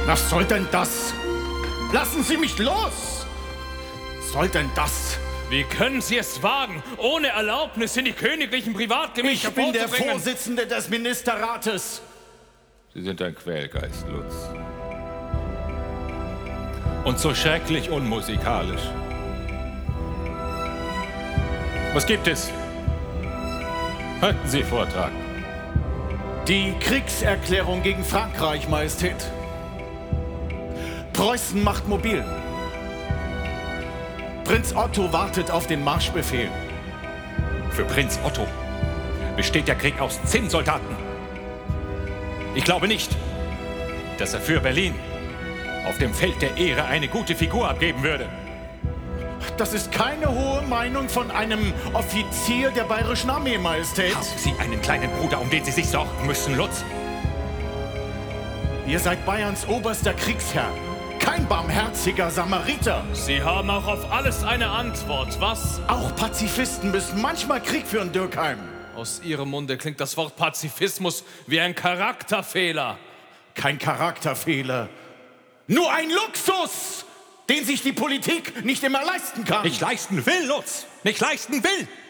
Was soll denn das? Lassen Sie mich los! Was soll denn das? Wie können Sie es wagen, ohne Erlaubnis in die königlichen Privatgemächer Ich bin der vorzudringen? Vorsitzende des Ministerrates. Sie sind ein Quälgeist, Lutz. Und so schrecklich unmusikalisch. Was gibt es? Halten Sie Vortrag. Die Kriegserklärung gegen Frankreich, Majestät. Preußen macht mobil. Prinz Otto wartet auf den Marschbefehl. Für Prinz Otto besteht der Krieg aus Zinnsoldaten. Ich glaube nicht, dass er für Berlin auf dem Feld der Ehre eine gute Figur abgeben würde. Das ist keine hohe Meinung von einem Offizier der Bayerischen Armee, Majestät. Haben Sie einen kleinen Bruder, um den Sie sich sorgen müssen, Lutz? Ihr seid Bayerns oberster Kriegsherr. Kein barmherziger Samariter. Sie haben auch auf alles eine Antwort, was? Auch Pazifisten müssen manchmal Krieg führen, Dürkheim. Aus Ihrem Munde klingt das Wort Pazifismus wie ein Charakterfehler. Kein Charakterfehler. Nur ein Luxus, den sich die Politik nicht immer leisten kann. Nicht leisten will, Lutz! Nicht leisten will!